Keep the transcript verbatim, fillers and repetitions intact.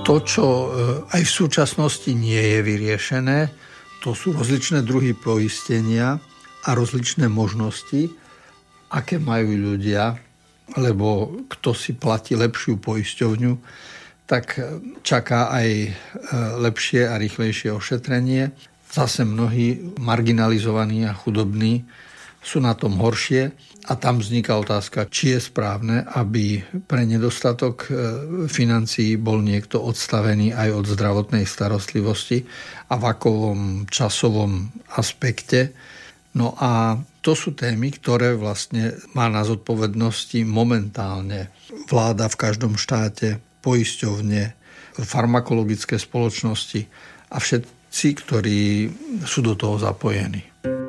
To, čo aj v súčasnosti nie je vyriešené, to sú rozličné druhy poistenia a rozličné možnosti, aké majú ľudia, lebo kto si platí lepšiu poisťovňu, tak čaká aj lepšie a rýchlejšie ošetrenie. Zase mnohí marginalizovaní a chudobní sú na tom horšie a tam vzniká otázka, či je správne, aby pre nedostatok financií bol niekto odstavený aj od zdravotnej starostlivosti a v akovom časovom aspekte. No a to sú témy, ktoré vlastne má na zodpovednosti momentálne vláda v každom štáte, poisťovne, farmakologické spoločnosti a všetci, ktorí sú do toho zapojení.